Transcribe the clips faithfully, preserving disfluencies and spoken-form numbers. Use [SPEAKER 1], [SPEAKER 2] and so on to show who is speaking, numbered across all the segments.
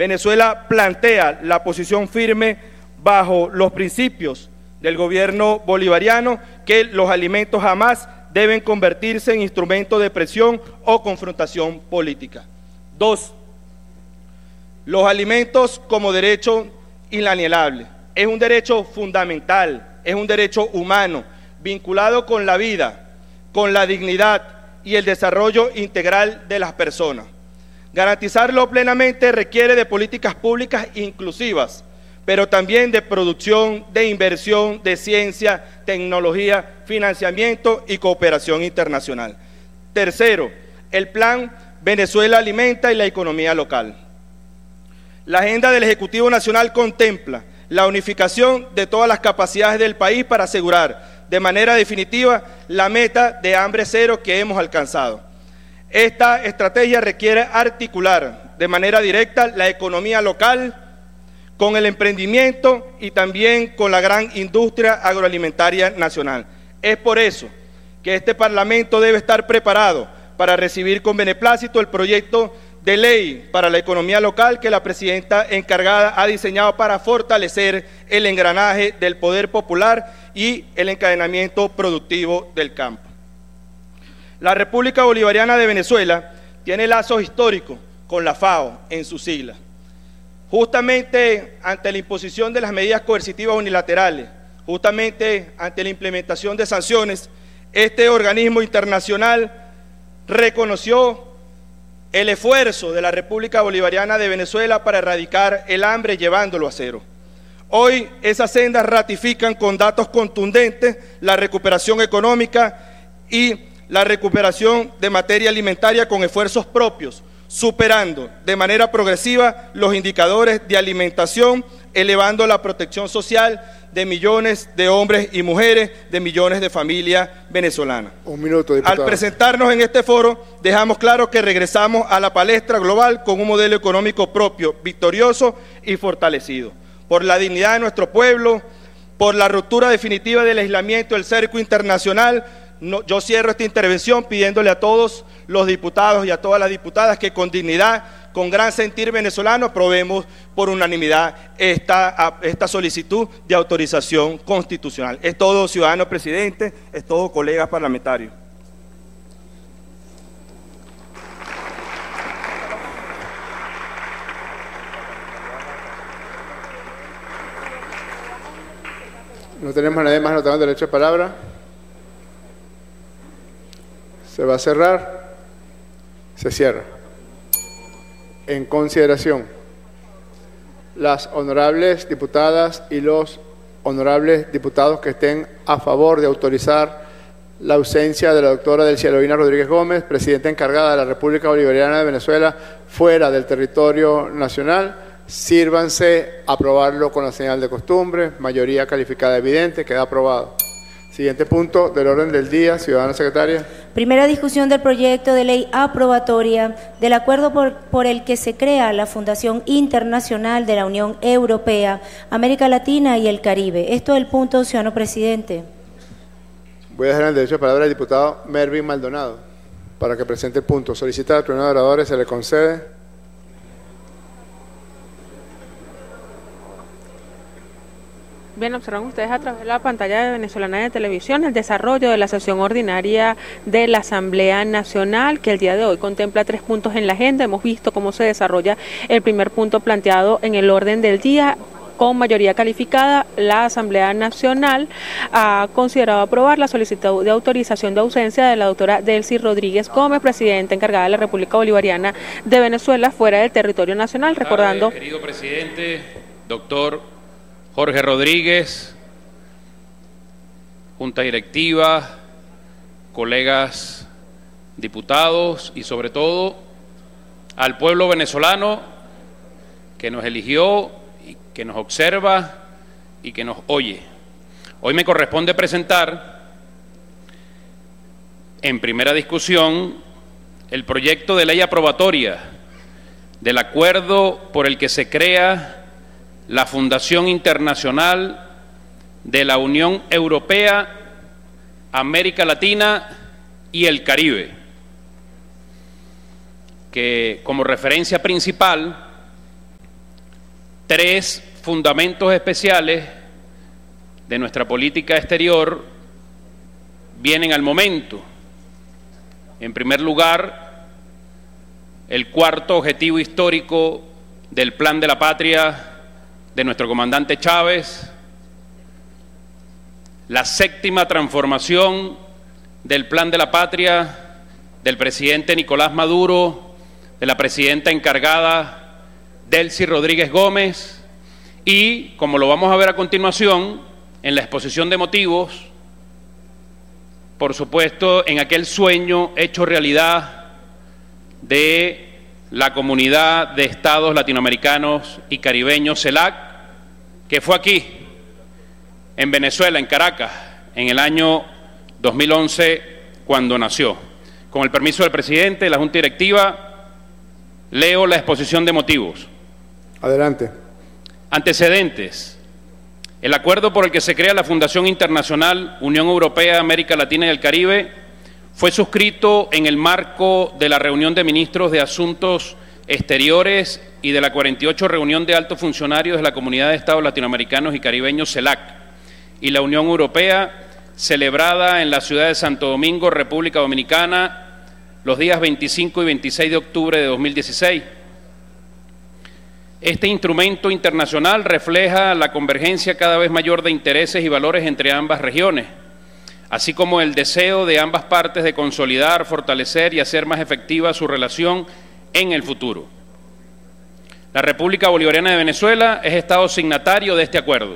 [SPEAKER 1] Venezuela plantea la posición firme bajo los principios del gobierno bolivariano que los alimentos jamás deben convertirse en instrumento de presión o confrontación política. Dos, los alimentos como derecho inalienable. Es un derecho fundamental, es un derecho humano, vinculado con la vida, con la dignidad y el desarrollo integral de las personas. Garantizarlo plenamente requiere de políticas públicas inclusivas, pero también de producción, de inversión, de ciencia, tecnología, financiamiento y cooperación internacional. Tercero, el Plan Venezuela Alimenta y la economía local. La agenda del Ejecutivo Nacional contempla la unificación de todas las capacidades del país para asegurar de manera definitiva la meta de hambre cero que hemos alcanzado. Esta estrategia requiere articular de manera directa la economía local con el emprendimiento y también con la gran industria agroalimentaria nacional. Es por eso que este Parlamento debe estar preparado para recibir con beneplácito el proyecto de ley para la economía local que la presidenta encargada ha diseñado para fortalecer el engranaje del poder popular y el encadenamiento productivo del campo. La República Bolivariana de Venezuela tiene lazos históricos con la FAO en sus siglas. Justamente ante la imposición de las medidas coercitivas unilaterales, justamente ante la implementación de sanciones, este organismo internacional reconoció el esfuerzo de la República Bolivariana de Venezuela para erradicar el hambre llevándolo a cero. Hoy esas sendas ratifican con datos contundentes la recuperación económica y la recuperación de materia alimentaria con esfuerzos propios, superando de manera progresiva los indicadores de alimentación, elevando la protección social de millones de hombres y mujeres, de millones de familias venezolanas.
[SPEAKER 2] Un minuto, diputado.
[SPEAKER 1] Al presentarnos en este foro, dejamos claro que regresamos a la palestra global con un modelo económico propio, victorioso y fortalecido, por la dignidad de nuestro pueblo, por la ruptura definitiva del aislamiento del cerco internacional. No, yo cierro esta intervención pidiéndole a todos los diputados y a todas las diputadas que con dignidad, con gran sentir venezolano, aprobemos por unanimidad esta, esta solicitud de autorización constitucional. Es todo, ciudadano presidente, es todo, colegas parlamentarios.
[SPEAKER 2] No tenemos a nadie más anotado derecho de palabra. Se va a cerrar. Se cierra. En consideración, las honorables diputadas y los honorables diputados que estén a favor de autorizar la ausencia de la doctora Delcy Eloína Rodríguez Gómez, presidenta encargada de la República Bolivariana de Venezuela, fuera del territorio nacional, sírvanse a aprobarlo con la señal de costumbre, mayoría calificada evidente, queda aprobado. Siguiente punto del orden del día, ciudadana secretaria.
[SPEAKER 3] Primera discusión del proyecto de ley aprobatoria del acuerdo por, por el que se crea la Fundación Internacional de la Unión Europea, América Latina y el Caribe. Esto es el punto, ciudadano presidente.
[SPEAKER 2] Voy a dejar el derecho de palabra al diputado Mervin Maldonado para que presente el punto. Solicita al pleno de oradores, se le concede.
[SPEAKER 4] Bien, observan ustedes a través de la pantalla de Venezolana de Televisión el desarrollo de la sesión ordinaria de la Asamblea Nacional, que el día de hoy contempla tres puntos en la agenda. Hemos visto cómo se desarrolla el primer punto planteado en el orden del día. Con mayoría calificada, la Asamblea Nacional ha considerado aprobar la solicitud de autorización de ausencia de la doctora Delcy Rodríguez Gómez, presidenta encargada de la República Bolivariana de Venezuela, fuera del territorio nacional. Recordando.
[SPEAKER 5] Tarde, querido presidente, doctor Jorge Rodríguez, Junta Directiva, colegas diputados y sobre todo al pueblo venezolano que nos eligió, y que nos observa y que nos oye. Hoy me corresponde presentar en primera discusión el proyecto de ley aprobatoria del acuerdo por el que se crea la Fundación Internacional de la Unión Europea, América Latina y el Caribe, que como referencia principal tres fundamentos especiales de nuestra política exterior vienen al momento. En primer lugar, el cuarto objetivo histórico del Plan de la Patria de nuestro comandante Chávez, la séptima transformación del Plan de la Patria del presidente Nicolás Maduro, de la presidenta encargada Delcy Rodríguez Gómez y, como lo vamos a ver a continuación, en la exposición de motivos, por supuesto, en aquel sueño hecho realidad de la Comunidad de Estados Latinoamericanos y Caribeños, CELAC, que fue aquí, en Venezuela, en Caracas, en el año dos mil once, cuando nació. Con el permiso del presidente de la Junta Directiva, leo la exposición de motivos.
[SPEAKER 2] Adelante.
[SPEAKER 5] Antecedentes. El acuerdo por el que se crea la Fundación Internacional Unión Europea, América Latina y el Caribe fue suscrito en el marco de la reunión de ministros de Asuntos Exteriores y de la cuarenta y ocho reunión de altos funcionarios de la Comunidad de Estados Latinoamericanos y Caribeños, CELAC, y la Unión Europea, celebrada en la ciudad de Santo Domingo, República Dominicana, los días veinticinco y veintiséis de octubre de dos mil dieciséis. Este instrumento internacional refleja la convergencia cada vez mayor de intereses y valores entre ambas regiones, así como el deseo de ambas partes de consolidar, fortalecer y hacer más efectiva su relación en el futuro. La República Bolivariana de Venezuela es Estado signatario de este acuerdo.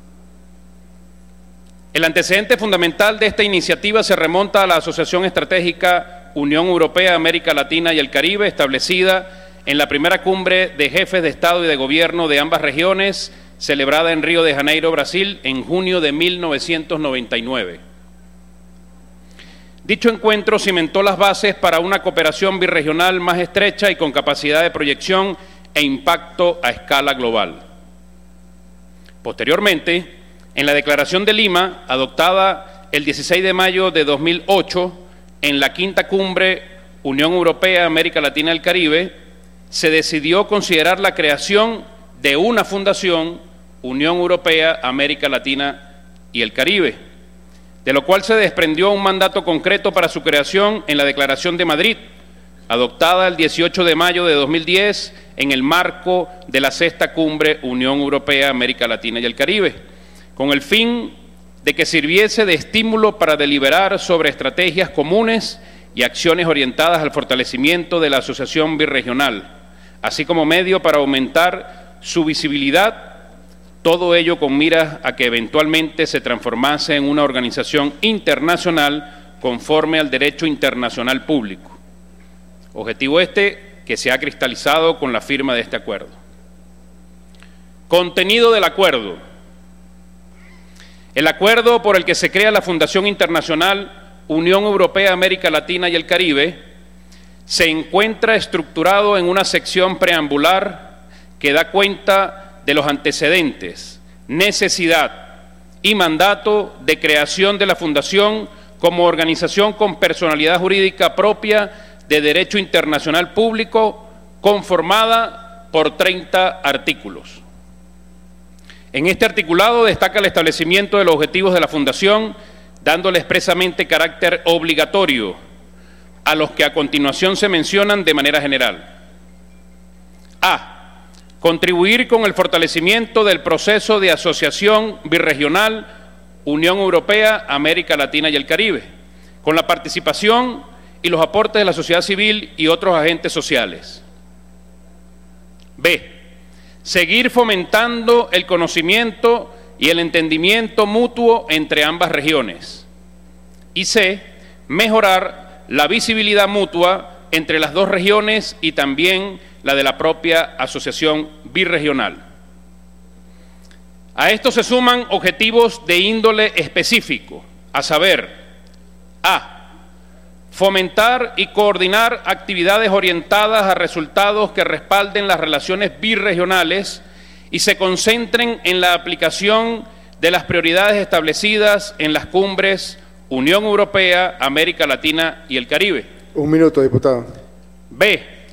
[SPEAKER 5] El antecedente fundamental de esta iniciativa se remonta a la Asociación Estratégica Unión Europea, América Latina y el Caribe, establecida en la primera cumbre de jefes de Estado y de Gobierno de ambas regiones, celebrada en Río de Janeiro, Brasil, en junio de mil novecientos noventa y nueve. Dicho encuentro cimentó las bases para una cooperación birregional más estrecha y con capacidad de proyección e impacto a escala global. Posteriormente, en la Declaración de Lima, adoptada el dieciséis de mayo de dos mil ocho, en la quinta cumbre Unión Europea, América Latina y el Caribe, se decidió considerar la creación de una fundación, Unión Europea, América Latina y el Caribe, de lo cual se desprendió un mandato concreto para su creación en la Declaración de Madrid, adoptada el dieciocho de mayo de dos mil diez en el marco de la sexta cumbre Unión Europea, América Latina y el Caribe, con el fin de que sirviese de estímulo para deliberar sobre estrategias comunes y acciones orientadas al fortalecimiento de la asociación birregional, así como medio para aumentar su visibilidad, todo ello con miras a que eventualmente se transformase en una organización internacional conforme al derecho internacional público. Objetivo este que se ha cristalizado con la firma de este acuerdo. Contenido del acuerdo. El acuerdo por el que se crea la Fundación Internacional Unión Europea, América Latina y el Caribe se encuentra estructurado en una sección preambular que da cuenta de los antecedentes, necesidad y mandato de creación de la Fundación como organización con personalidad jurídica propia de derecho internacional público, conformada por treinta artículos. En este articulado destaca el establecimiento de los objetivos de la Fundación, dándole expresamente carácter obligatorio, a los que a continuación se mencionan de manera general. A. Contribuir con el fortalecimiento del proceso de asociación birregional Unión Europea, América Latina y el Caribe, con la participación y los aportes de la sociedad civil y otros agentes sociales. B. Seguir fomentando el conocimiento y el entendimiento mutuo entre ambas regiones. Y C. Mejorar la visibilidad mutua entre las dos regiones y también la de la propia asociación birregional. A esto se suman objetivos de índole específico, a saber, A. Fomentar y coordinar actividades orientadas a resultados que respalden las relaciones birregionales y se concentren en la aplicación de las prioridades establecidas en las cumbres Unión Europea, América Latina y el Caribe.
[SPEAKER 2] Un minuto, diputado.
[SPEAKER 5] B.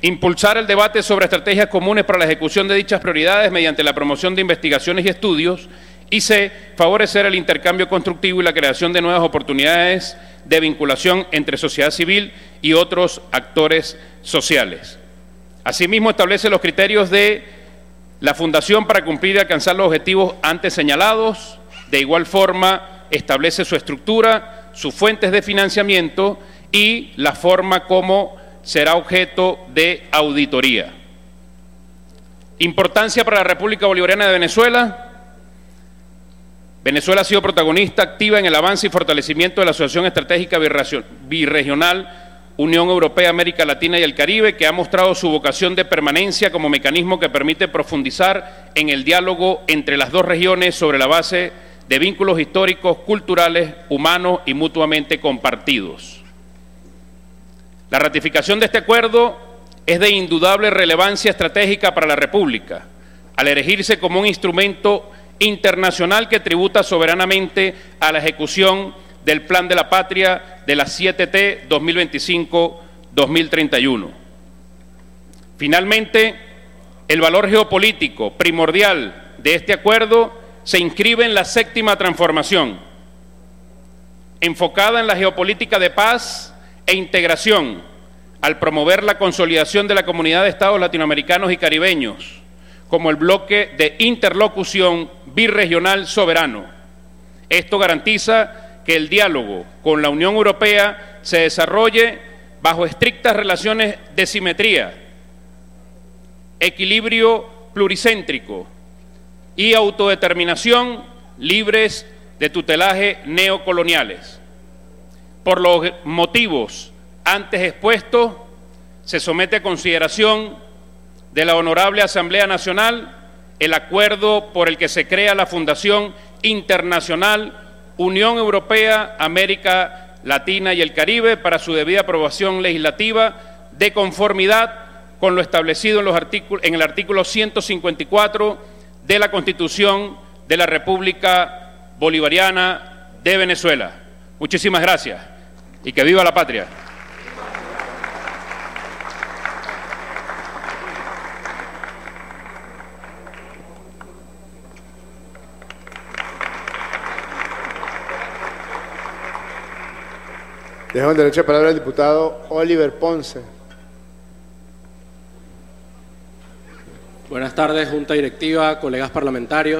[SPEAKER 5] Impulsar el debate sobre estrategias comunes para la ejecución de dichas prioridades mediante la promoción de investigaciones y estudios. Y C, favorecer el intercambio constructivo y la creación de nuevas oportunidades de vinculación entre sociedad civil y otros actores sociales. Asimismo, establece los criterios de la Fundación para cumplir y alcanzar los objetivos antes señalados. De igual forma, establece su estructura, sus fuentes de financiamiento y la forma como será objeto de auditoría. Importancia para la República Bolivariana de Venezuela. Venezuela ha sido protagonista activa en el avance y fortalecimiento de la Asociación Estratégica Birregional Unión Europea, América Latina y el Caribe, que ha mostrado su vocación de permanencia como mecanismo que permite profundizar en el diálogo entre las dos regiones sobre la base de vínculos históricos, culturales, humanos y mutuamente compartidos. La ratificación de este acuerdo es de indudable relevancia estratégica para la República, al erigirse como un instrumento internacional que tributa soberanamente a la ejecución del Plan de la Patria de las siete T dos mil veinticinco a dos mil treinta y uno. Finalmente, el valor geopolítico primordial de este acuerdo se inscribe en la séptima transformación, enfocada en la geopolítica de paz e integración, al promover la consolidación de la comunidad de estados latinoamericanos y caribeños como el bloque de interlocución birregional soberano. Esto garantiza que el diálogo con la Unión Europea se desarrolle bajo estrictas relaciones de simetría, equilibrio pluricéntrico y autodeterminación libres de tutelaje neocoloniales. Por los motivos antes expuestos, se somete a consideración de la Honorable Asamblea Nacional el acuerdo por el que se crea la Fundación Internacional Unión Europea, América Latina y el Caribe para su debida aprobación legislativa de conformidad con lo establecido en, los artículos, en el artículo ciento cincuenta y cuatro de la Constitución de la República Bolivariana de Venezuela. Muchísimas gracias y que viva la patria.
[SPEAKER 2] Dejo el derecho de palabra al diputado Oliver Ponce.
[SPEAKER 6] Buenas tardes, Junta Directiva, colegas parlamentarios.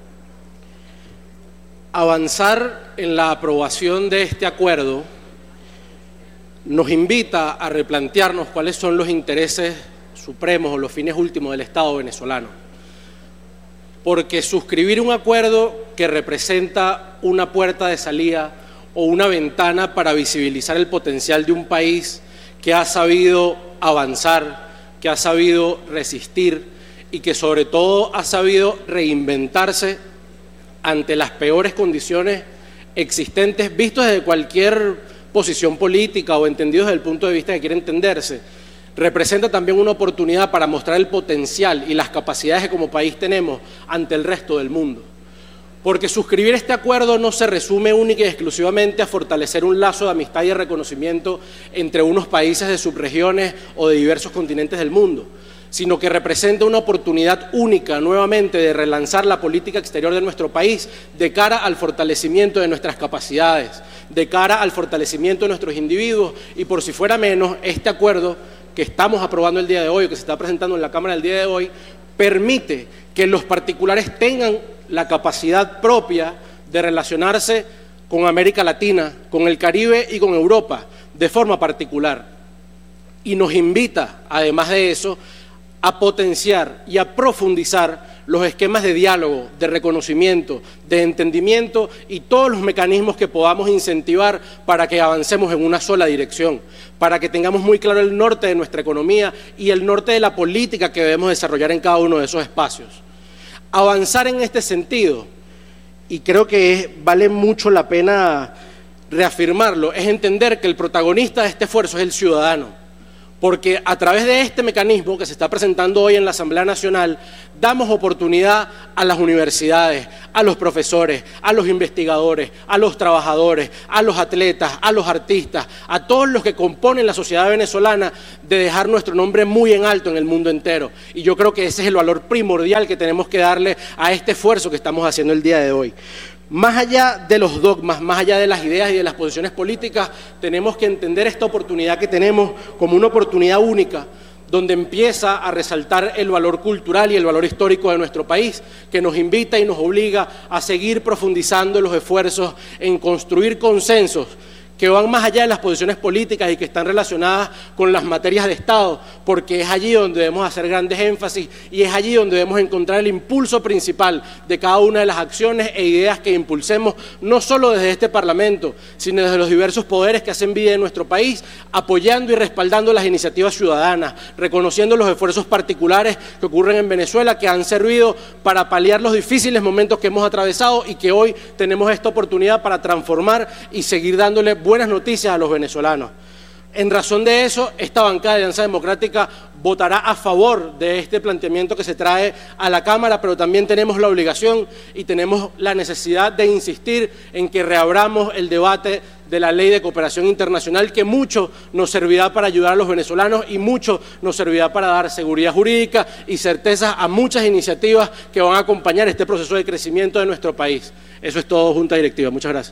[SPEAKER 6] Avanzar en la aprobación de este acuerdo nos invita a replantearnos cuáles son los intereses supremos o los fines últimos del Estado venezolano. Porque suscribir un acuerdo que representa una puerta de salida o una ventana para visibilizar el potencial de un país que ha sabido avanzar, que ha sabido resistir y que sobre todo ha sabido reinventarse ante las peores condiciones existentes, vistos desde cualquier posición política o entendidos desde el punto de vista que quiere entenderse, representa también una oportunidad para mostrar el potencial y las capacidades que como país tenemos ante el resto del mundo. Porque suscribir este acuerdo no se resume única y exclusivamente a fortalecer un lazo de amistad y de reconocimiento entre unos países de subregiones o de diversos continentes del mundo, sino que representa una oportunidad única nuevamente de relanzar la política exterior de nuestro país de cara al fortalecimiento de nuestras capacidades, de cara al fortalecimiento de nuestros individuos y por si fuera menos, este acuerdo que estamos aprobando el día de hoy, o que se está presentando en la Cámara el día de hoy, permite que los particulares tengan la capacidad propia de relacionarse con América Latina, con el Caribe y con Europa de forma particular. Y nos invita, además de eso, a potenciar y a profundizar los esquemas de diálogo, de reconocimiento, de entendimiento y todos los mecanismos que podamos incentivar para que avancemos en una sola dirección, para que tengamos muy claro el norte de nuestra economía y el norte de la política que debemos desarrollar en cada uno de esos espacios. Avanzar en este sentido, y creo que es, vale mucho la pena reafirmarlo, es entender que el protagonista de este esfuerzo es el ciudadano, porque a través de este mecanismo que se está presentando hoy en la Asamblea Nacional, damos oportunidad a las universidades, a los profesores, a los investigadores, a los trabajadores, a los atletas, a los artistas, a todos los que componen la sociedad venezolana, de dejar nuestro nombre muy en alto en el mundo entero. Y yo creo que ese es el valor primordial que tenemos que darle a este esfuerzo que estamos haciendo el día de hoy. Más allá de los dogmas, más allá de las ideas y de las posiciones políticas, tenemos que entender esta oportunidad que tenemos como una oportunidad única, donde empieza a resaltar el valor cultural y el valor histórico de nuestro país, que nos invita y nos obliga a seguir profundizando los esfuerzos en construir consensos que van más allá de las posiciones políticas y que están relacionadas con las materias de Estado, porque es allí donde debemos hacer grandes énfasis y es allí donde debemos encontrar el impulso principal de cada una de las acciones e ideas que impulsemos, no solo desde este Parlamento, sino desde los diversos poderes que hacen vida en nuestro país, apoyando y respaldando las iniciativas ciudadanas, reconociendo los esfuerzos particulares que ocurren en Venezuela, que han servido para paliar los difíciles momentos que hemos atravesado y que hoy tenemos esta oportunidad para transformar y seguir dándole buenas noticias a los venezolanos. En razón de eso, esta bancada de Alianza Democrática votará a favor de este planteamiento que se trae a la Cámara, pero también tenemos la obligación y tenemos la necesidad de insistir en que reabramos el debate de la Ley de Cooperación Internacional, que mucho nos servirá para ayudar a los venezolanos y mucho nos servirá para dar seguridad jurídica y certezas a muchas iniciativas que van a acompañar este proceso de crecimiento de nuestro país. Eso es todo, Junta Directiva. Muchas gracias.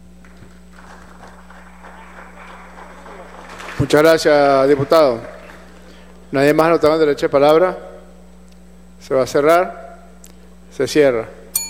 [SPEAKER 2] Muchas gracias, diputado. Nadie más anotado en derecho de palabra. Se va a cerrar. Se cierra.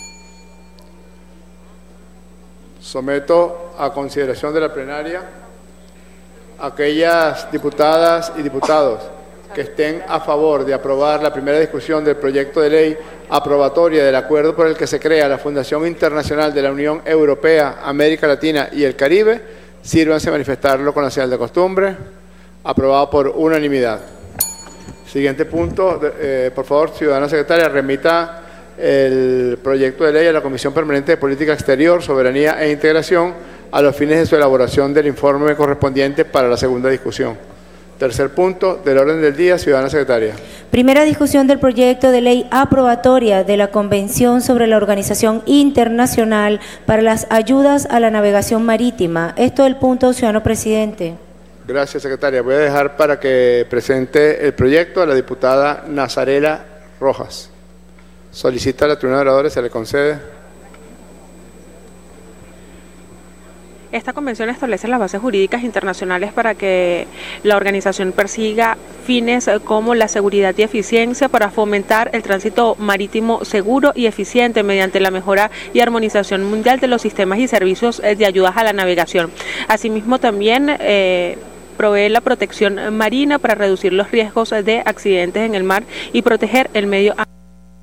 [SPEAKER 2] Someto a consideración de la plenaria a aquellas diputadas y diputados que estén a favor de aprobar la primera discusión del proyecto de ley aprobatoria del acuerdo por el que se crea la Fundación Internacional de la Unión Europea, América Latina y el Caribe. Sírvanse a manifestarlo con la señal de costumbre. Aprobado por unanimidad. Siguiente punto. Eh, por favor, ciudadana secretaria, remita el proyecto de ley a la Comisión Permanente de Política Exterior, Soberanía e Integración a los fines de su elaboración del informe correspondiente para la segunda discusión. Tercer punto del orden del día, ciudadana secretaria.
[SPEAKER 3] Primera discusión del proyecto de ley aprobatoria de la Convención sobre la Organización Internacional para las Ayudas a la Navegación Marítima. Esto es el punto, ciudadano presidente.
[SPEAKER 2] Gracias, secretaria. Voy a dejar para que presente el proyecto a la diputada Nazarela Rojas. Solicita a la tribuna de oradores, se le concede.
[SPEAKER 4] Esta convención establece las bases jurídicas internacionales para que la organización persiga fines como la seguridad y eficiencia para fomentar el tránsito marítimo seguro y eficiente mediante la mejora y armonización mundial de los sistemas y servicios de ayudas a la navegación. Asimismo, también eh, provee la protección marina para reducir los riesgos de accidentes en el mar y proteger el medio ambiente.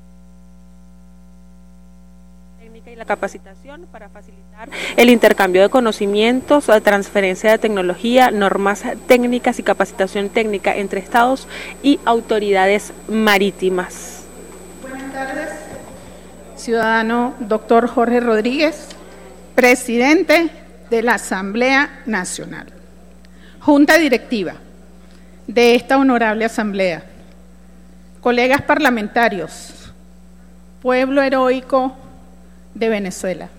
[SPEAKER 4] La capacitación para facilitar el intercambio de conocimientos, la transferencia de tecnología, normas técnicas y capacitación técnica entre estados y autoridades marítimas.
[SPEAKER 7] Buenas tardes, ciudadano doctor Jorge Rodríguez, presidente de la Asamblea Nacional, Junta Directiva de esta honorable Asamblea, colegas parlamentarios, pueblo heroico de Venezuela.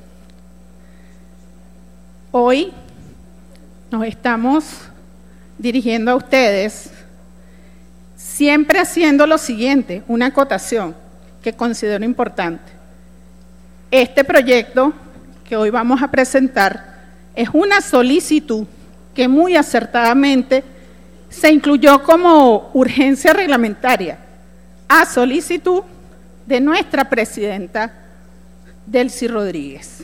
[SPEAKER 7] Hoy nos estamos dirigiendo a ustedes siempre haciendo lo siguiente, una acotación que considero importante. Este proyecto que hoy vamos a presentar es una solicitud que muy acertadamente se incluyó como urgencia reglamentaria a solicitud de nuestra presidenta Delcy Rodríguez.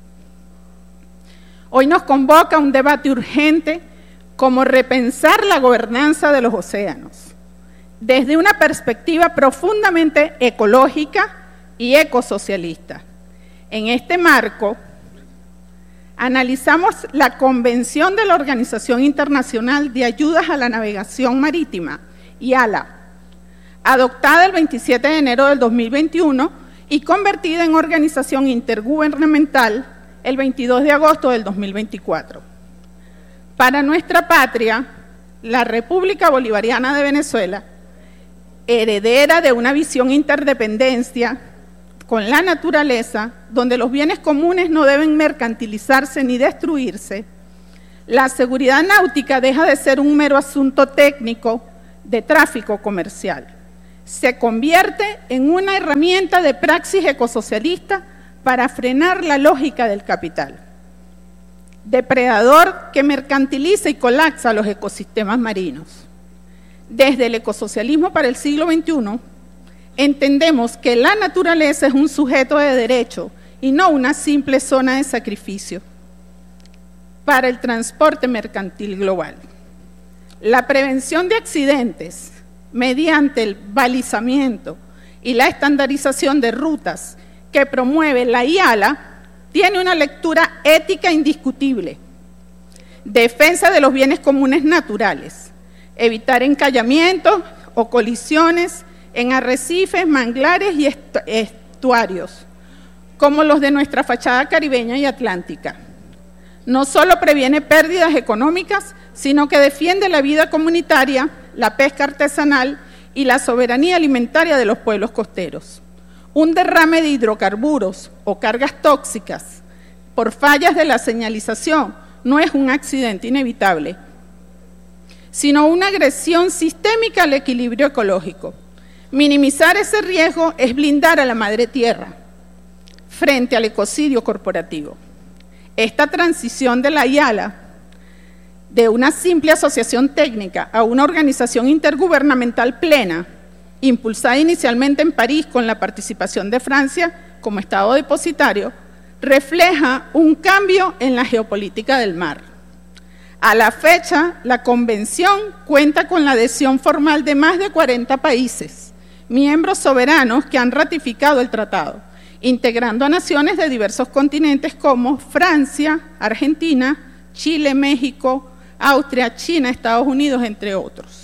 [SPEAKER 7] Hoy nos convoca un debate urgente como repensar la gobernanza de los océanos, desde una perspectiva profundamente ecológica y ecosocialista. En este marco, analizamos la Convención de la Organización Internacional de Ayudas a la Navegación Marítima, I A L A, adoptada el veintisiete de enero del dos mil veintiuno y convertida en organización intergubernamental el veintidós de agosto del dos mil veinticuatro. Para nuestra patria, la República Bolivariana de Venezuela, heredera de una visión interdependencia con la naturaleza, donde los bienes comunes no deben mercantilizarse ni destruirse, la seguridad náutica deja de ser un mero asunto técnico de tráfico comercial. Se convierte en una herramienta de praxis ecosocialista para frenar la lógica del capital, depredador que mercantiliza y colapsa los ecosistemas marinos. Desde el ecosocialismo para el siglo veintiuno, entendemos que la naturaleza es un sujeto de derecho y no una simple zona de sacrificio para el transporte mercantil global. La prevención de accidentes mediante el balizamiento y la estandarización de rutas que promueve la I A L A tiene una lectura ética indiscutible. Defensa de los bienes comunes naturales, evitar encallamientos o colisiones en arrecifes, manglares y estuarios, como los de nuestra fachada caribeña y atlántica. No solo previene pérdidas económicas, sino que defiende la vida comunitaria, la pesca artesanal y la soberanía alimentaria de los pueblos costeros. Un derrame de hidrocarburos o cargas tóxicas por fallas de la señalización no es un accidente inevitable, sino una agresión sistémica al equilibrio ecológico. Minimizar ese riesgo es blindar a la madre tierra frente al ecocidio corporativo. Esta transición de la I A L A de una simple asociación técnica a una organización intergubernamental plena, impulsada inicialmente en París con la participación de Francia como Estado depositario, refleja un cambio en la geopolítica del mar. A la fecha, la Convención cuenta con la adhesión formal de más de cuarenta países, miembros soberanos que han ratificado el tratado, integrando a naciones de diversos continentes como Francia, Argentina, Chile, México, Austria, China, Estados Unidos, entre otros.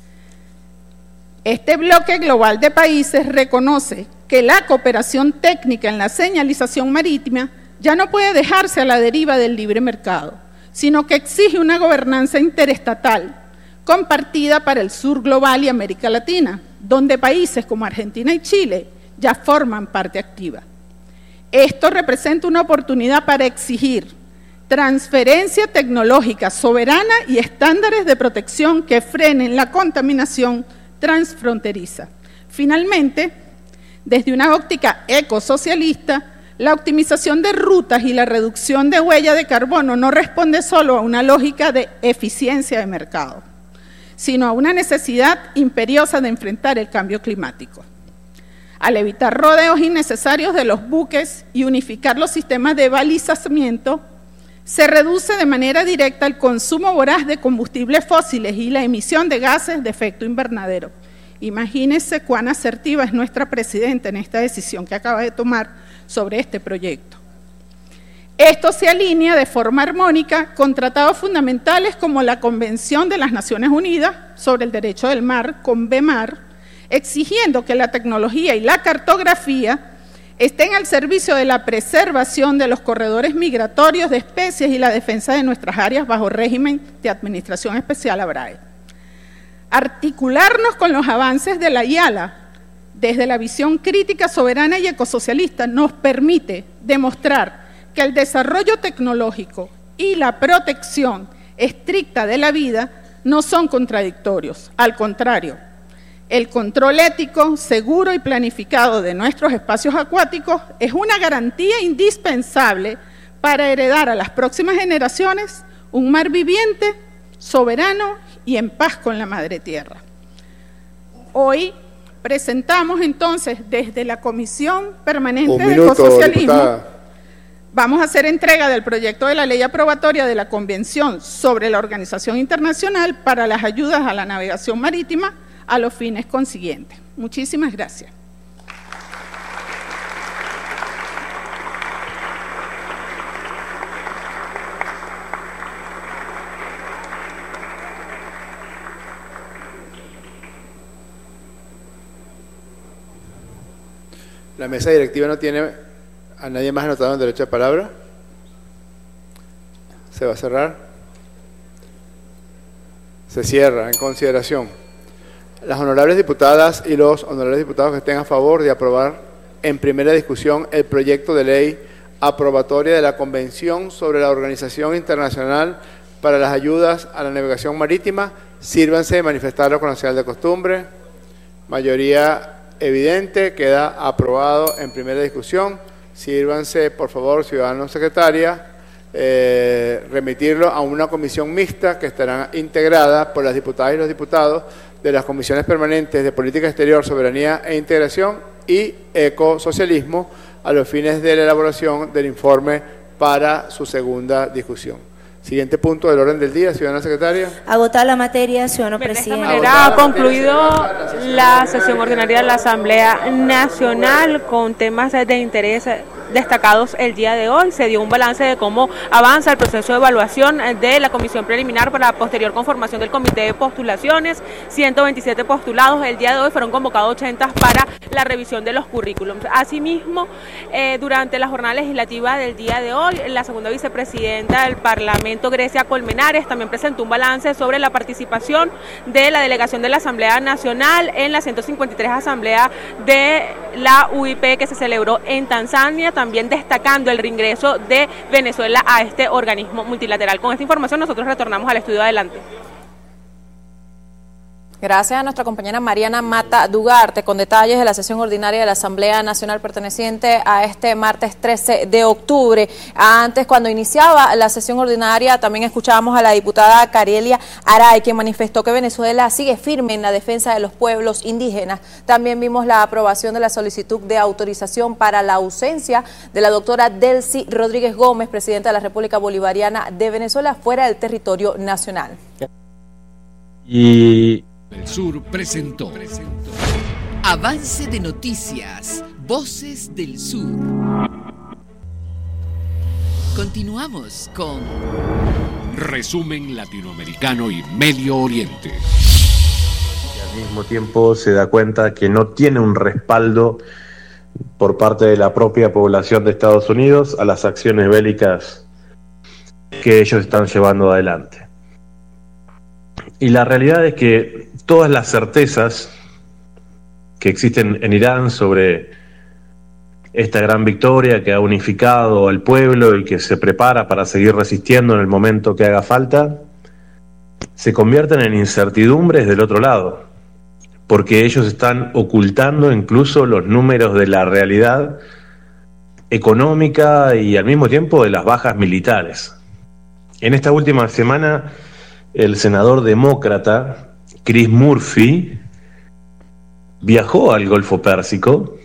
[SPEAKER 7] Este bloque global de países reconoce que la cooperación técnica en la señalización marítima ya no puede dejarse a la deriva del libre mercado, sino que exige una gobernanza interestatal compartida para el sur global y América Latina, donde países como Argentina y Chile ya forman parte activa. Esto representa una oportunidad para exigir transferencia tecnológica soberana y estándares de protección que frenen la contaminación transfronteriza. Finalmente, desde una óptica ecosocialista, la optimización de rutas y la reducción de huella de carbono no responde solo a una lógica de eficiencia de mercado, sino a una necesidad imperiosa de enfrentar el cambio climático. Al evitar rodeos innecesarios de los buques y unificar los sistemas de balizamiento, se reduce de manera directa el consumo voraz de combustibles fósiles y la emisión de gases de efecto invernadero. Imagínense cuán asertiva es nuestra presidenta en esta decisión que acaba de tomar sobre este proyecto. Esto se alinea de forma armónica con tratados fundamentales como la Convención de las Naciones Unidas sobre el Derecho del Mar, CONVEMAR, exigiendo que la tecnología y la cartografía estén al servicio de la preservación de los corredores migratorios de especies y la defensa de nuestras áreas bajo régimen de Administración Especial ABRAE. Articularnos con los avances de la I A L A desde la visión crítica, soberana y ecosocialista nos permite demostrar que el desarrollo tecnológico y la protección estricta de la vida no son contradictorios, al contrario. El control ético, seguro y planificado de nuestros espacios acuáticos es una garantía indispensable para heredar a las próximas generaciones un mar viviente, soberano y en paz con la madre tierra. Hoy presentamos entonces desde la Comisión Permanente de Ecosocialismo, diputada. Vamos a hacer entrega del proyecto de la ley aprobatoria de la Convención sobre la Organización Internacional para las Ayudas a la Navegación Marítima a los fines consiguientes. Muchísimas gracias.
[SPEAKER 2] La mesa directiva no tiene a nadie más anotado en derecho de palabra. Se va a cerrar. Se cierra. En consideración. Las honorables diputadas y los honorables diputados que estén a favor de aprobar en primera discusión el proyecto de ley aprobatoria de la Convención sobre la Organización Internacional para las Ayudas a la Navegación Marítima, sírvanse de manifestarlo con la señal de costumbre. Mayoría evidente, queda aprobado en primera discusión. Sírvanse, por favor, ciudadanos secretaria, eh, remitirlo a una comisión mixta que estará integrada por las diputadas y los diputados de las comisiones permanentes de Política Exterior, Soberanía e Integración y Ecosocialismo a los fines de la elaboración del informe para su segunda discusión. Siguiente punto del orden del día, ciudadana secretaria.
[SPEAKER 3] Agotada la materia, ciudadano presidente.
[SPEAKER 4] De esta manera ha concluido la sesión ordinaria de la Asamblea Nacional con temas de interés destacados el día de hoy. Se dio un balance de cómo avanza el proceso de evaluación de la comisión preliminar para la posterior conformación del comité de postulaciones. ciento veintisiete postulados. El día de hoy fueron convocados ochenta para la revisión de los currículums. Asimismo, eh, durante la jornada legislativa del día de hoy, la segunda vicepresidenta del Parlamento, Grecia Colmenares, también presentó un balance sobre la participación de la delegación de la Asamblea Nacional en la ciento cincuenta y tres Asamblea de la U I P que se celebró en Tanzania, también destacando el reingreso de Venezuela a este organismo multilateral. Con esta información nosotros retornamos al estudio. Adelante.
[SPEAKER 8] Gracias a nuestra compañera Mariana Mata Dugarte con detalles de la sesión ordinaria de la Asamblea Nacional perteneciente a este martes trece de octubre. Antes, cuando iniciaba la sesión ordinaria, también escuchábamos a la diputada Carelia Aray, quien manifestó que Venezuela sigue firme en la defensa de los pueblos indígenas. También vimos la aprobación de la solicitud de autorización para la ausencia de la doctora Delcy Rodríguez Gómez, presidenta de la República Bolivariana de Venezuela, fuera del territorio nacional.
[SPEAKER 9] Y El Sur presentó. presentó. Avance de noticias, Voces del Sur. Continuamos con Resumen Latinoamericano y Medio Oriente.
[SPEAKER 10] Y al mismo tiempo se da cuenta que no tiene un respaldo por parte de la propia población de Estados Unidos a las acciones bélicas que ellos están llevando adelante. Y la realidad es que todas las certezas que existen en Irán sobre esta gran victoria que ha unificado al pueblo y que se prepara para seguir resistiendo en el momento que haga falta, se convierten en incertidumbres del otro lado, porque ellos están ocultando incluso los números de la realidad económica y al mismo tiempo de las bajas militares. En esta última semana, el senador demócrata Chris Murphy viajó al Golfo Pérsico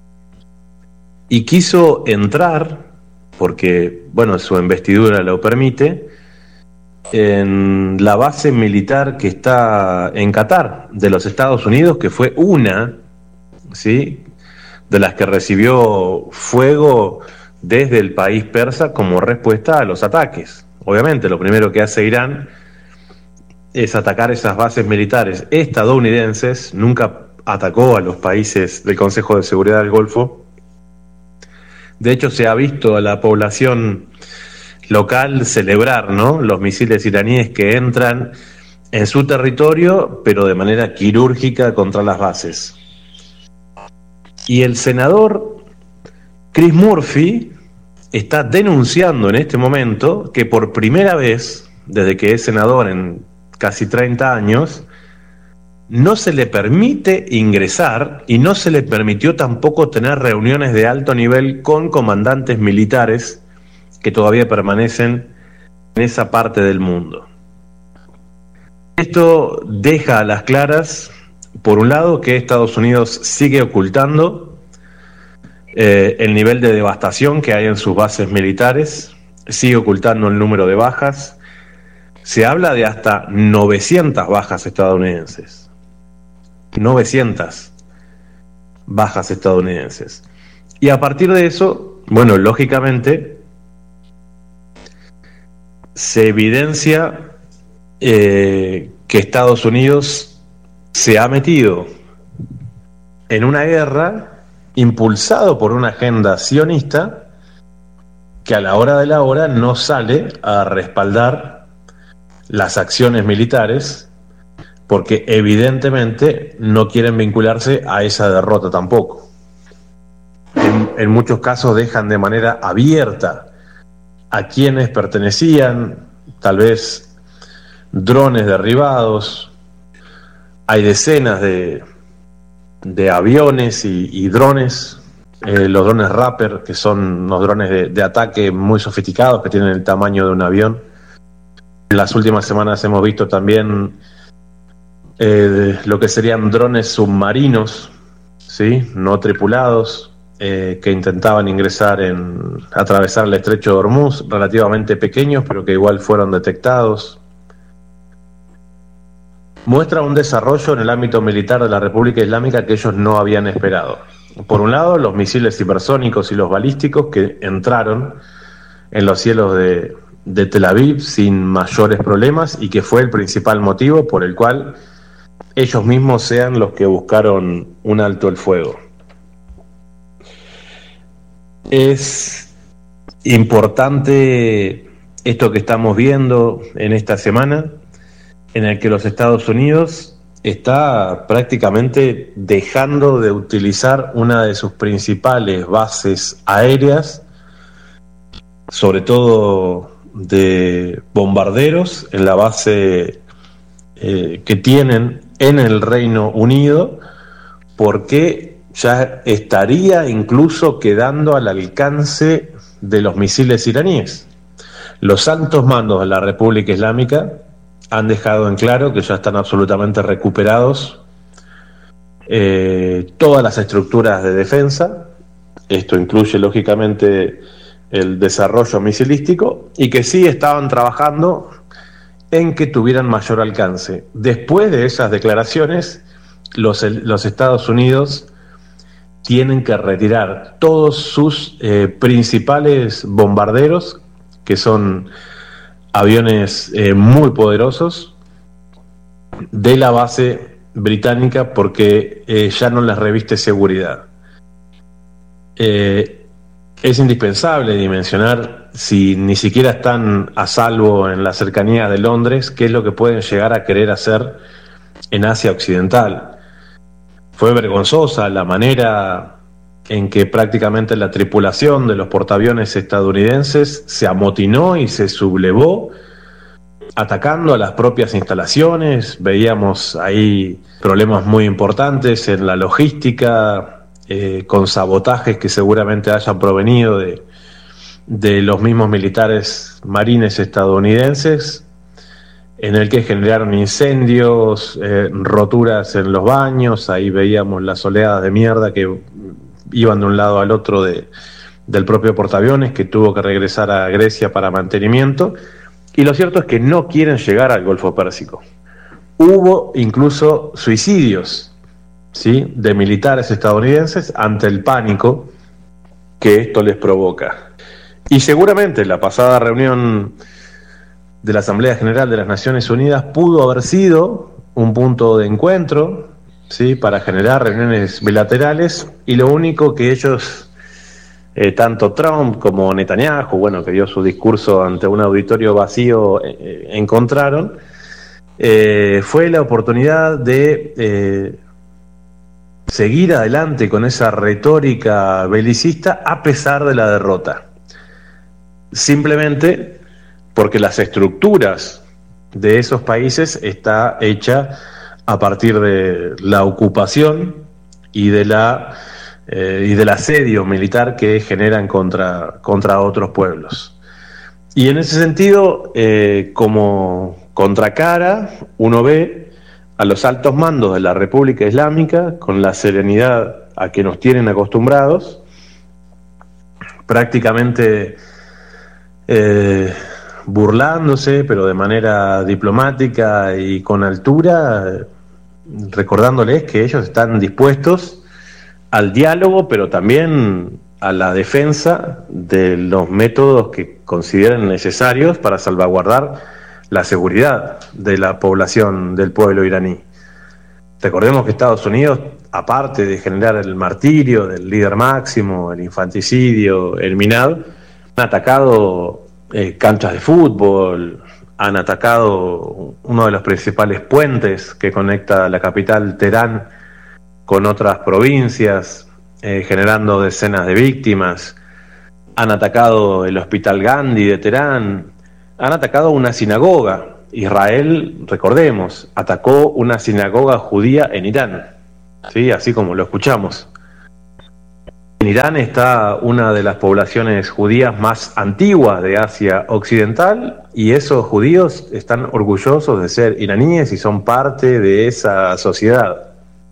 [SPEAKER 10] y quiso entrar, porque bueno, su investidura lo permite, en la base militar que está en Qatar, de los Estados Unidos, que fue una, ¿sí?, de las que recibió fuego desde el país persa como respuesta a los ataques. Obviamente, lo primero que hace Irán es atacar esas bases militares estadounidenses. Nunca atacó a los países del Consejo de Seguridad del Golfo. De hecho, se ha visto a la población local celebrar, ¿no?, los misiles iraníes que entran en su territorio, pero de manera quirúrgica contra las bases. Y el senador Chris Murphy está denunciando en este momento que por primera vez, desde que es senador en casi treinta años, no se le permite ingresar y no se le permitió tampoco tener reuniones de alto nivel con comandantes militares que todavía permanecen en esa parte del mundo. Esto deja a las claras, por un lado, que Estados Unidos sigue ocultando eh, el nivel de devastación que hay en sus bases militares, sigue ocultando el número de bajas. Se habla de hasta novecientas bajas estadounidenses. novecientas bajas estadounidenses. Y a partir de eso, bueno, lógicamente, se evidencia eh, que Estados Unidos se ha metido en una guerra impulsado por una agenda sionista que a la hora de la hora no sale a respaldar las acciones militares porque evidentemente no quieren vincularse a esa derrota tampoco. En, en muchos casos dejan de manera abierta a quienes pertenecían, tal vez drones derribados, hay decenas de, de aviones y, y drones, eh, los drones Raptor, que son unos drones de, de ataque muy sofisticados que tienen el tamaño de un avión. En las últimas semanas hemos visto también eh, lo que serían drones submarinos, ¿sí? No tripulados, eh, que intentaban ingresar en atravesar el estrecho de Hormuz, relativamente pequeños, pero que igual fueron detectados. Muestra un desarrollo en el ámbito militar de la República Islámica que ellos no habían esperado. Por un lado, los misiles hipersónicos y los balísticos que entraron en los cielos de, de Tel Aviv sin mayores problemas y que fue el principal motivo por el cual ellos mismos sean los que buscaron un alto el fuego. Es importante esto que estamos viendo en esta semana, en el que los Estados Unidos está prácticamente dejando de utilizar una de sus principales bases aéreas, sobre todo de bombarderos, en la base eh, que tienen en el Reino Unido, porque ya estaría incluso quedando al alcance de los misiles iraníes. Los altos mandos de la República Islámica han dejado en claro que ya están absolutamente recuperados eh, todas las estructuras de defensa. Esto incluye lógicamente el desarrollo misilístico, y que sí estaban trabajando en que tuvieran mayor alcance. Después de esas declaraciones, los, los Estados Unidos tienen que retirar todos sus eh, principales bombarderos, que son aviones eh, muy poderosos, de la base británica, porque eh, ya no les reviste seguridad. Eh, es indispensable dimensionar, si ni siquiera están a salvo en la cercanía de Londres, qué es lo que pueden llegar a querer hacer en Asia Occidental. Fue vergonzosa la manera en que prácticamente la tripulación de los portaaviones estadounidenses se amotinó y se sublevó, atacando a las propias instalaciones. Veíamos ahí problemas muy importantes en la logística, eh, con sabotajes que seguramente hayan provenido de, de los mismos militares marines estadounidenses, en el que generaron incendios, eh, roturas en los baños. Ahí veíamos las oleadas de mierda que iban de un lado al otro de, del propio portaaviones, que tuvo que regresar a Grecia para mantenimiento. Y lo cierto es que no quieren llegar al Golfo Pérsico. Hubo incluso suicidios, ¿sí?, de militares estadounidenses ante el pánico que esto les provoca. Y seguramente la pasada reunión de la Asamblea General de las Naciones Unidas pudo haber sido un punto de encuentro, ¿sí?, para generar reuniones bilaterales, y lo único que ellos, eh, tanto Trump como Netanyahu, bueno, que dio su discurso ante un auditorio vacío, eh, encontraron, eh, fue la oportunidad de eh, seguir adelante con esa retórica belicista a pesar de la derrota. Simplemente porque las estructuras de esos países está hecha a partir de la ocupación y de la eh, y del asedio militar que generan contra, contra otros pueblos. Y en ese sentido, eh, como contracara, uno ve a los altos mandos de la República Islámica con la serenidad a que nos tienen acostumbrados, prácticamente eh, burlándose, pero de manera diplomática y con altura, recordándoles que ellos están dispuestos al diálogo, pero también a la defensa de los métodos que consideren necesarios para salvaguardar la seguridad de la población del pueblo iraní. Recordemos que Estados Unidos, aparte de generar el martirio del líder máximo, el infanticidio, el minado, han atacado eh, canchas de fútbol, han atacado uno de los principales puentes que conecta la capital Teherán con otras provincias, eh, generando decenas de víctimas. Han atacado el hospital Gandhi de Teherán, han atacado una sinagoga. Israel, recordemos, atacó una sinagoga judía en Irán, ¿sí? Así como lo escuchamos. En Irán está una de las poblaciones judías más antiguas de Asia Occidental, y esos judíos están orgullosos de ser iraníes y son parte de esa sociedad.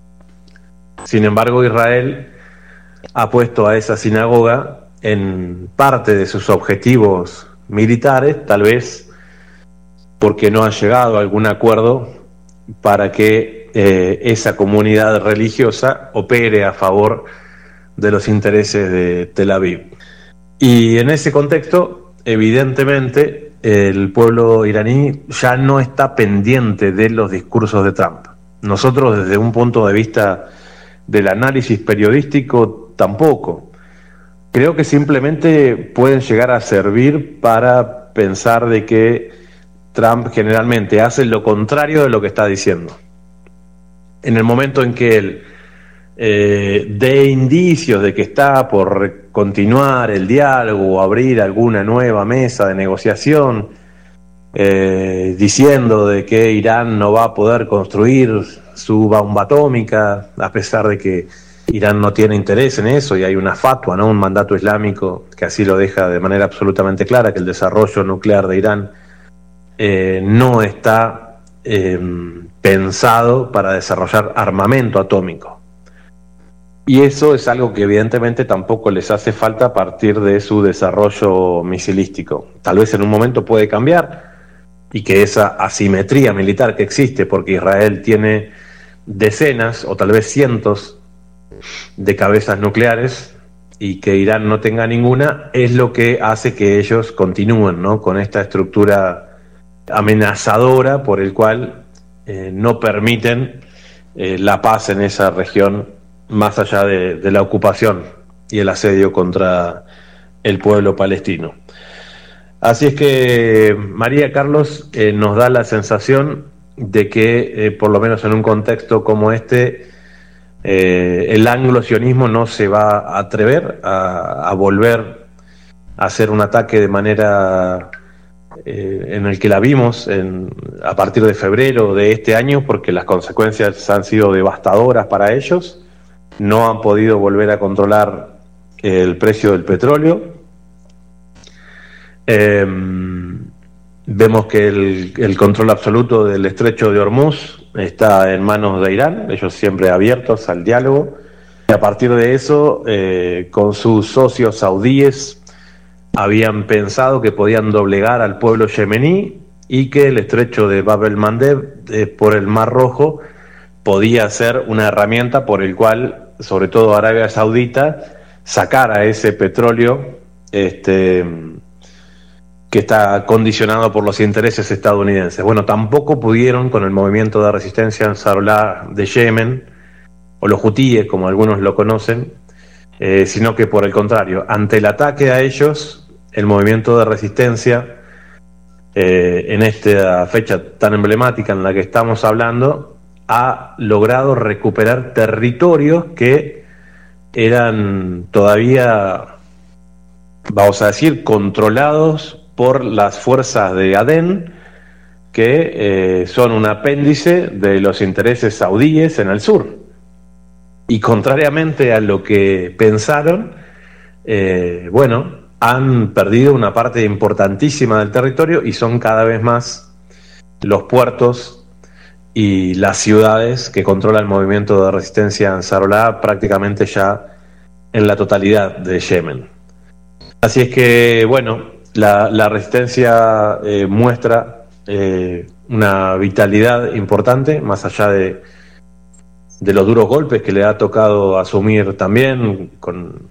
[SPEAKER 10] Sin embargo, Israel ha puesto a esa sinagoga en parte de sus objetivos militares, tal vez porque no ha llegado a algún acuerdo para que eh, esa comunidad religiosa opere a favor de los intereses de Tel Aviv. Y en ese contexto, evidentemente, el pueblo iraní ya no está pendiente de los discursos de Trump. Nosotros, desde un punto de vista del análisis periodístico, tampoco. Creo que simplemente pueden llegar a servir para pensar de que Trump generalmente hace lo contrario de lo que está diciendo. En el momento en que él eh, dé indicios de que está por continuar el diálogo o abrir alguna nueva mesa de negociación, eh, diciendo de que Irán no va a poder construir su bomba atómica, a pesar de que Irán no tiene interés en eso, y hay una fatwa, ¿no?, un mandato islámico que así lo deja de manera absolutamente clara, que el desarrollo nuclear de Irán eh, no está eh, pensado para desarrollar armamento atómico. Y eso es algo que evidentemente tampoco les hace falta a partir de su desarrollo misilístico. Tal vez en un momento puede cambiar, y que esa asimetría militar que existe, porque Israel tiene decenas o tal vez cientos de cabezas nucleares y que Irán no tenga ninguna, es lo que hace que ellos continúen, ¿no?, con esta estructura amenazadora por el cual eh, no permiten eh, la paz en esa región, más allá de, de la ocupación y el asedio contra el pueblo palestino. Así es que, María Carlos, eh, nos da la sensación de que, eh, por lo menos en un contexto como este, eh, el anglo-sionismo no se va a atrever a, a volver a hacer un ataque de manera eh, en el que la vimos en, a partir de febrero de este año, porque las consecuencias han sido devastadoras para ellos. No han podido volver a controlar el precio del petróleo. Eh, vemos que el, el control absoluto del estrecho de Hormuz está en manos de Irán, ellos siempre abiertos al diálogo, y a partir de eso, eh, con sus socios saudíes, habían pensado que podían doblegar al pueblo yemení y que el estrecho de Bab el-Mandeb, eh, por el Mar Rojo, podía ser una herramienta por el cual, sobre todo Arabia Saudita, sacara ese petróleo este que está condicionado por los intereses estadounidenses. Bueno, tampoco pudieron con el movimiento de resistencia Ansarullah de Yemen, o los hutíes, como algunos lo conocen, eh, sino que por el contrario, ante el ataque a ellos, el movimiento de resistencia, eh, en esta fecha tan emblemática en la que estamos hablando, ha logrado recuperar territorios que eran todavía, vamos a decir, controlados por las fuerzas de Adén, que eh, son un apéndice de los intereses saudíes en el sur. Y contrariamente a lo que pensaron, eh, bueno, han perdido una parte importantísima del territorio y son cada vez más los puertos y las ciudades que controla el movimiento de resistencia Ansarullah prácticamente ya en la totalidad de Yemen. Así es que, bueno, La, la resistencia eh, muestra eh, una vitalidad importante, más allá de, de los duros golpes que le ha tocado asumir también con,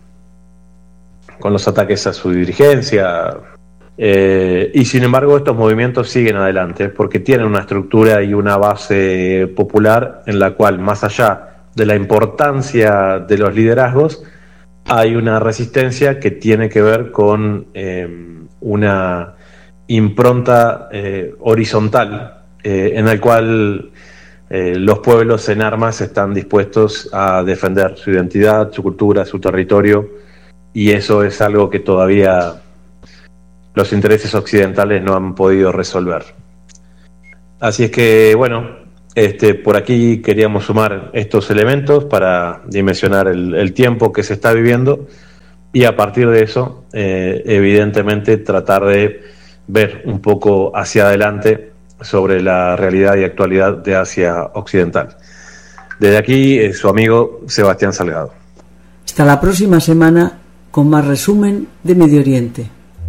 [SPEAKER 10] con los ataques a su dirigencia. Eh, y sin embargo estos movimientos siguen adelante porque tienen una estructura y una base popular en la cual, más allá de la importancia de los liderazgos, hay una resistencia que tiene que ver con eh, una impronta eh, horizontal eh, en el cual eh, los pueblos en armas están dispuestos a defender su identidad, su cultura, su territorio, y eso es algo que todavía los intereses occidentales no han podido resolver. Así es que, bueno, este, por aquí queríamos sumar estos elementos para dimensionar el, el tiempo que se está viviendo y a partir de eso, eh, evidentemente, tratar de ver un poco hacia adelante sobre la realidad y actualidad de Asia Occidental. Desde aquí, eh, su amigo Sebastián Salgado.
[SPEAKER 11] Hasta la próxima semana con más resumen de Medio Oriente.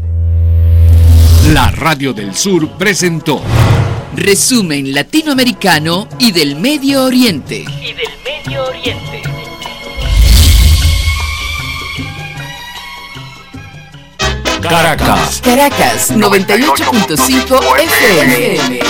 [SPEAKER 9] La Radio del Sur presentó Resumen Latinoamericano y del Medio Oriente.
[SPEAKER 12] Y del Medio Oriente.
[SPEAKER 9] Caracas. Caracas, noventa y ocho punto cinco F M.